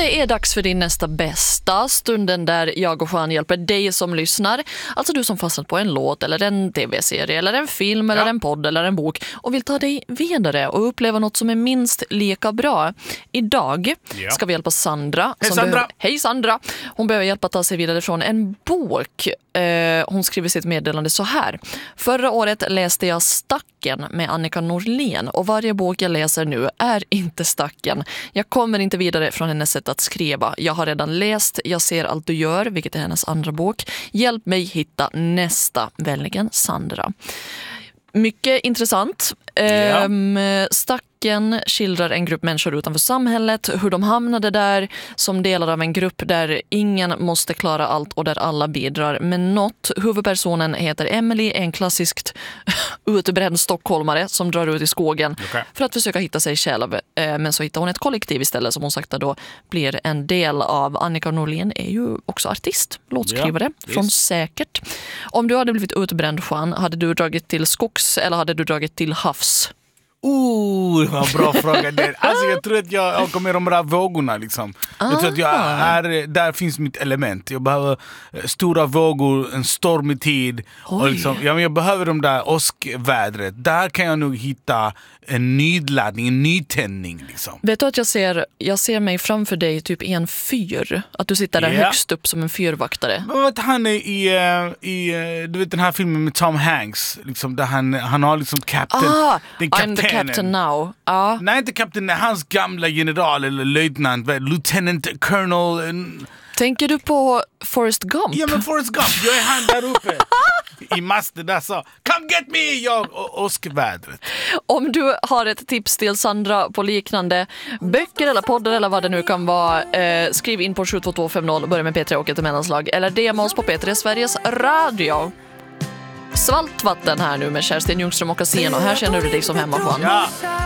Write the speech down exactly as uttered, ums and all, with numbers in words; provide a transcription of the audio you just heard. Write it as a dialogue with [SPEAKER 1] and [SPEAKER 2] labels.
[SPEAKER 1] Det är dags för din nästa bästa, stunden där jag och Juan hjälper dig som lyssnar. Alltså du som fastnat på en låt eller en tv-serie eller en film eller ja. en podd eller en bok och vill ta dig vidare och uppleva något som är minst lika bra. Idag ja. ska vi hjälpa Sandra.
[SPEAKER 2] Hej
[SPEAKER 1] som
[SPEAKER 2] Sandra!
[SPEAKER 1] Behöver... Hej Sandra! Hon behöver hjälpa att ta sig vidare från en bok. Eh, hon skriver sitt meddelande så här. Förra året läste jag Stacken med Annika Norlén och varje bok jag läser nu är inte Stacken. Jag kommer inte vidare från hennes sätt att skriva. Jag har redan läst Jag ser allt du gör, vilket är hennes andra bok. Hjälp mig hitta nästa. Vänligen Sandra. Mycket intressant. Ja. Ehm, Stacken skildrar en grupp människor utanför samhället, hur de hamnade där som delar av en grupp där ingen måste klara allt och där alla bidrar med något. Huvudpersonen heter Emily, en klassiskt utbränd stockholmare som drar ut i skogen okay. för att försöka hitta sig själv. Men så hittar hon ett kollektiv istället som hon sagt då blir en del av. Annika Norlén är ju också artist, låtskrivare ja, från Säkert. Om du hade blivit utbränd, Juan, hade du dragit till skogs eller hade du dragit till havs?
[SPEAKER 2] Oh, det var en bra fråga där. Alltså jag tror att jag, jag kommer de där vågorna liksom. Ah. Jag tror att jag är, där finns mitt element. Jag behöver stora vågor, en stormig tid och liksom, ja, men jag behöver de där åskvädret. Där kan jag nog hitta en nydladdning, en nytändning liksom.
[SPEAKER 1] Vet du att jag ser, jag ser mig framför dig typ i en fyr. Att du sitter där yeah. högst upp som en fyrvaktare.
[SPEAKER 2] Men vet, han är i, i du vet den här filmen med Tom Hanks liksom, där han, han har liksom captain,
[SPEAKER 1] ah,
[SPEAKER 2] den
[SPEAKER 1] I'm the captain now. Ah.
[SPEAKER 2] Nej, inte captain, hans gamla general eller löjtnant, lieutenant colonel.
[SPEAKER 1] Tänker du på Forrest Gump?
[SPEAKER 2] Ja, men Forrest Gump, jag är han där uppe i masten där så, come get me, jag och åskvädret.
[SPEAKER 1] Om du har ett tips till Sandra på liknande böcker eller poddar eller vad det nu kan vara, eh, skriv in på sju två två fem noll, börja med P tre och ett mellanslag eller D M oss på P tre Sveriges Radio. Svaltvatten här nu med Kerstin Ljungström och Casino. Här känner du dig som hemma, Juan.
[SPEAKER 2] Ja.